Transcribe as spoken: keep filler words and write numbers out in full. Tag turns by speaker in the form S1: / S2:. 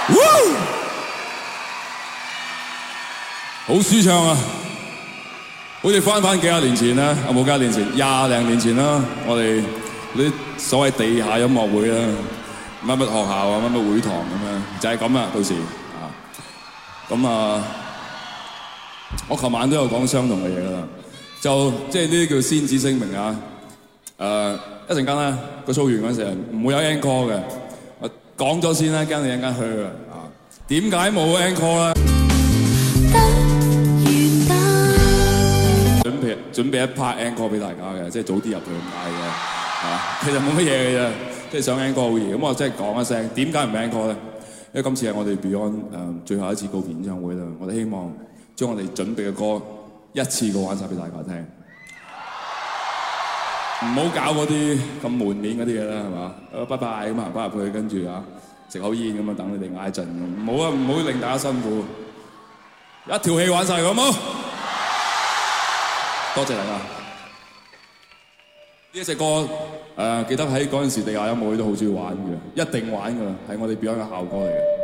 S1: 好舒暢啊！好似翻返幾廿年前啦，有冇幾廿年前？廿零年前啦，我哋啲所謂地下音樂會啦，乜乜學校啊，乜乜會堂咁樣，就係咁啊！到時啊，咁啊，我琴晚都有講相同嘅嘢啦，就即係呢啲叫先旨聲明啊！誒，一陣間咧個 show 完嗰陣時唔會有 encore 嘅，我講咗先啦，驚你一陣間去啊！點解冇 encore 咧？準備準備一 part encore 俾大家嘅，即係早啲入去咁解嘅，嚇。其實冇乜嘢嘅啫，即係想 encore 好易。咁我即係講一聲，點解唔 encore 咧？因為今次係我哋 Beyond 誒最後一次告別演唱會啦。我哋希望將我哋準備嘅歌一次過玩曬俾大家聽，唔好搞嗰啲咁門面嗰啲嘢啦，係嘛？誒，拜拜咁行翻入去，跟住啊食口煙咁啊，等你哋嗌一陣咁。唔好啊，唔好令大家辛苦，一條氣玩曬佢，好冇？多謝大家！呢一隻歌誒、呃，記得喺嗰陣時地下音樂會都好中意玩嘅，一定玩㗎啦，係我哋 Beyond 嘅校歌嚟嘅。